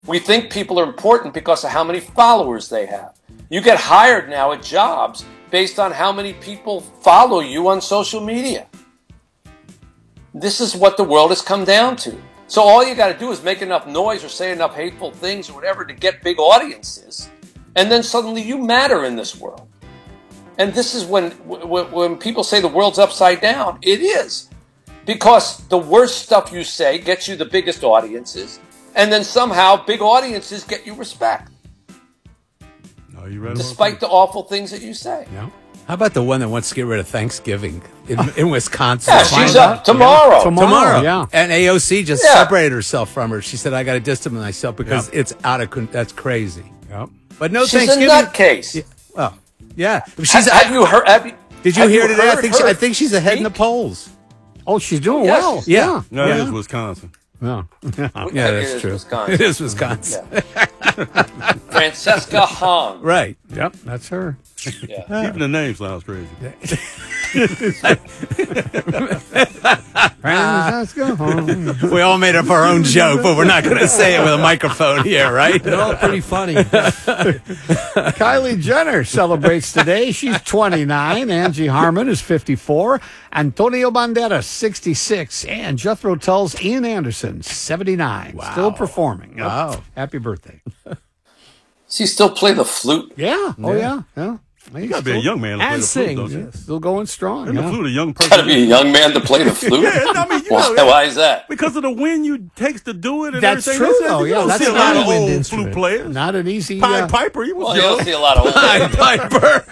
We think people are important because of how many followers they have. You get hired now at jobs based on how many people follow you on social media. This is what the world has come down to. So all you got to do is make enough noise or say enough hateful things or whatever to get big audiences, and then suddenly you matter in this world. And this is when people say the world's upside down, it is. Because the worst stuff you say gets you the biggest audiences, and then somehow big audiences get you respect. No, you read despite the awful things that you say. Yeah. How about the one that wants to get rid of Thanksgiving in Wisconsin? Yeah, she's up tomorrow. Yeah. Tomorrow. Yeah. And AOC just separated herself from her. She said, I got to distance myself because it's out of that's crazy. Yep. But no she's Thanksgiving. She's a nutcase. Yeah. Well, yeah. Have you heard? Did you hear today? I think she's ahead in the polls. Oh, she's doing well. Yeah. No, it is Wisconsin. Yeah. Yeah, that's true. Wisconsin. It is Wisconsin. Yeah. Francesca Hahn. Right. Yep, that's her. Yeah. Even the name sounds crazy. Francesca Hahn. We all made up our own joke, but we're not going to say it with a microphone here, right? They're all pretty funny. Kylie Jenner celebrates today. She's 29. Angie Harmon is 54. Antonio Banderas, 66. And Jethro Tull's Ian Anderson, 79. Wow. Still performing. Yep. Wow. Happy birthday. Does he still play the flute? Yeah. Oh, yeah. You got to be a young man to play And the flute, sing. don't you? Still going strong. And the flute, a young person. Got to be a young man to play the flute. Yeah, I mean, you know, Why is that? because of the wind you takes to do it and That's everything. true, They said, though, you yeah, don't that's see a a lot of wind old instrument. flute players. Not an easy. Pied Piper, he was Well, you young. don't see a lot of old Pied Piper.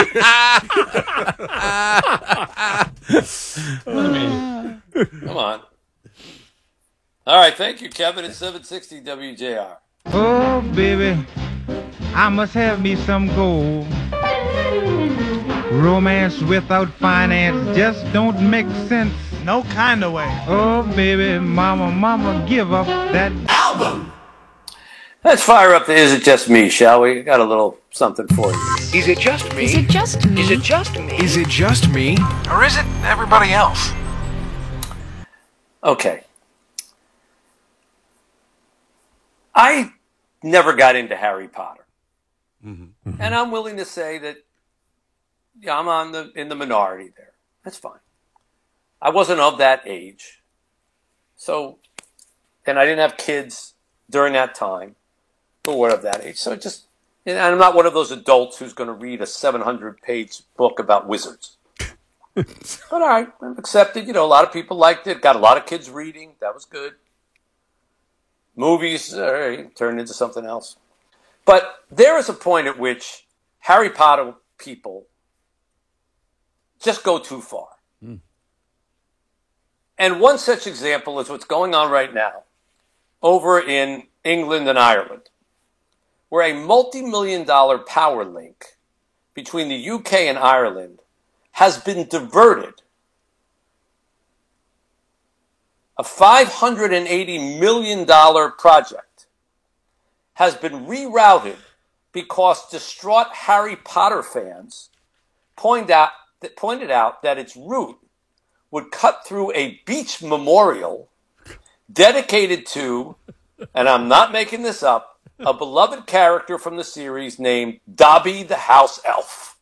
Come on. All right, thank you, Kevin. It's 760 WJR. Oh, baby, I must have me some gold. Romance without finance just don't make sense. No kind of way. Oh, baby, mama, give up that Album! Let's fire up the Is It Just Me, shall we? Got a little something for you. Is it just me? Is it just me? Is it just me? Is it just me? Or is it everybody else? Okay. I never got into Harry Potter. Mm-hmm. And I'm willing to say that I'm in the minority there. That's fine. I wasn't of that age. So, and I didn't have kids during that time who were of that age. So and I'm not one of those adults who's going to read a 700-page book about wizards. But all right, I'm accepted. A lot of people liked it. Got a lot of kids reading. That was good. Movies turned into something else. But there is a point at which Harry Potter people just go too far. Mm. And one such example is what's going on right now over in England and Ireland, where a multi-million-dollar power link between the UK and Ireland has been diverted. A $580 million project has been rerouted because distraught Harry Potter fans pointed out that its route would cut through a beach memorial dedicated to, and I'm not making this up, a beloved character from the series named Dobby the House Elf.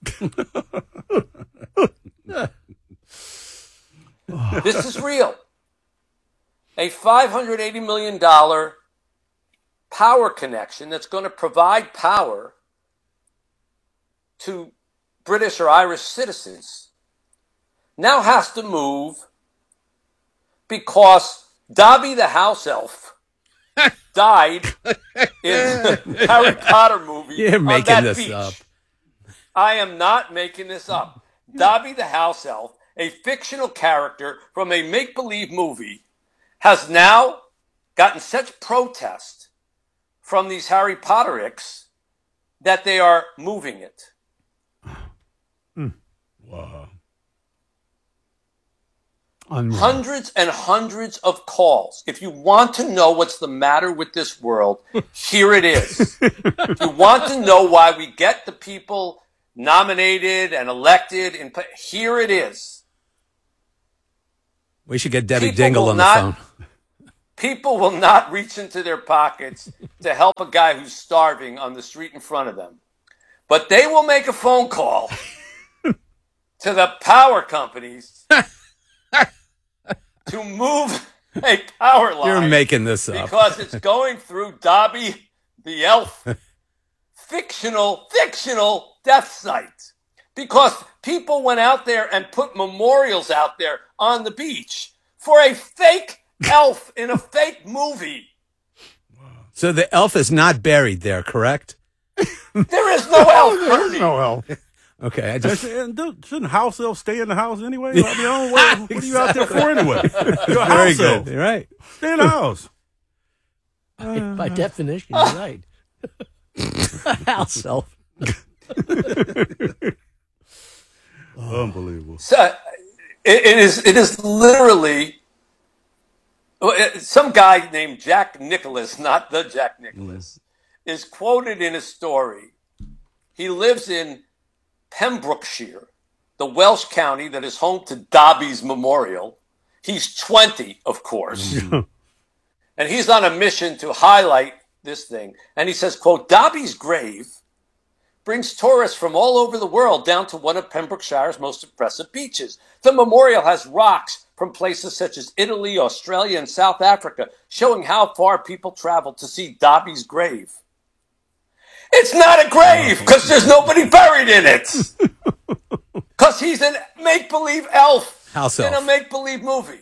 This is real. A $580 million power connection that's going to provide power to British or Irish citizens now has to move because Dobby the House Elf died in the Harry Potter movie. You're on making that this beach. up. I am not making this up. Dobby the House Elf, a fictional character from a make-believe movie, has now gotten such protest from these Harry Potterics that they are moving it. Wow. Unreal. Hundreds and hundreds of calls. If you want to know what's the matter with this world, here it is. If you want to know why we get the people nominated and elected, here it is. We should get Debbie People Dingle will on the not- phone. People will not reach into their pockets to help a guy who's starving on the street in front of them. But they will make a phone call to the power companies to move a power line. You're making this up. Because it's going through Dobby the Elf fictional death site. Because people went out there and put memorials out there on the beach for a fake elf in a fake movie. So the elf is not buried there, correct? There is no elf. There's no elf. Okay, I just Shouldn't house elves stay in the house anyway? I mean, what are you out there for anyway? You're a very house elf. good. You're right. Stay in the house. By definition, you're right. House elf. Unbelievable. So, it is literally some guy named Jack Nicholas, not the Jack Nicholas, is quoted in a story. He lives in Pembrokeshire, the Welsh county that is home to Dobby's Memorial. He's 20, of course. And he's on a mission to highlight this thing. And he says, quote, Dobby's grave brings tourists from all over the world down to one of Pembrokeshire's most impressive beaches. The memorial has rocks from places such as Italy, Australia, and South Africa, showing how far people travel to see Dobby's grave. It's not a grave because there's nobody buried in it. Because he's a make-believe elf House in elf. a make-believe movie.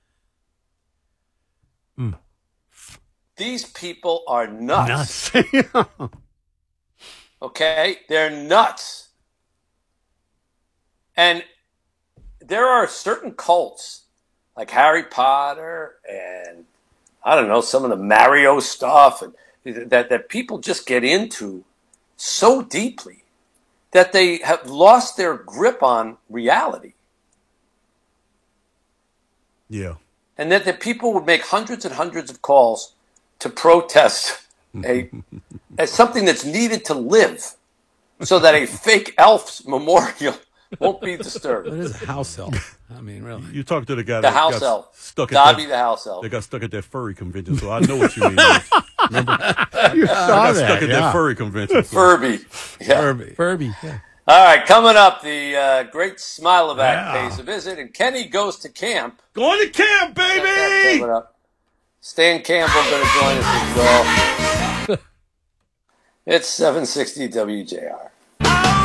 These people are nuts. Okay? They're nuts. And there are certain cults, like Harry Potter and, I don't know, some of the Mario stuff, and that people just get into so deeply that they have lost their grip on reality. Yeah. And that the people would make hundreds and hundreds of calls to protest as something that's needed to live so that a fake elf's memorial won't be disturbed. What is a house elf? I mean, really. You talked to the guy The that house got elf. stuck at Dobby that, the house elf. They got stuck at that furry convention, so I know what you mean. Remember? You saw Got stuck at yeah. that furry convention. So. Furby. Yeah. Furby. Yeah. All right, coming up, the great Smilovac pays a visit, and Kenny goes to camp. Going to camp, baby! Coming up. Stan Campbell going to join us as well. It's 760 WJR.